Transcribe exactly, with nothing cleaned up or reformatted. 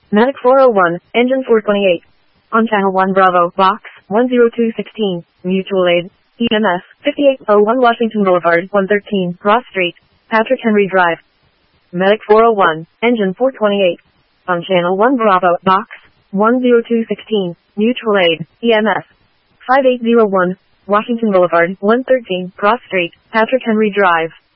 Medic four oh one, Engine four twenty-eight. On Channel one Bravo, Box one oh two sixteen, Mutual Aid, E M S, fifty-eight oh one Washington Boulevard, one thirteen, Ross Street, Patrick Henry Drive. Medic four oh one, Engine four twenty-eight. On Channel one Bravo, Box one oh two sixteen, Mutual Aid, E M S, five eight oh one, Washington Boulevard, one thirteen, Ross Street, Patrick Henry Drive.